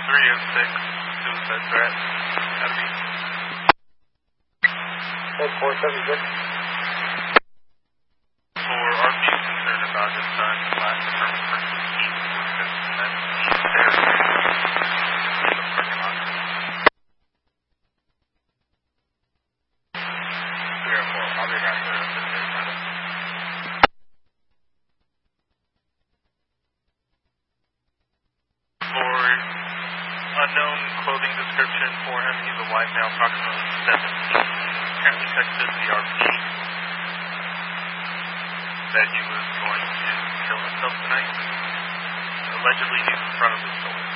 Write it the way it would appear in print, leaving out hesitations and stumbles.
306, suicide threat. That'd be. 476. For our view concerned about his son, last determined person heat was then heat there. The parking lot. 304, I'll be back there. For unknown clothing description for him, he's a white male, approximately 17. Apparently texted the RP that he was going to kill himself tonight. Allegedly, he's in front of the store.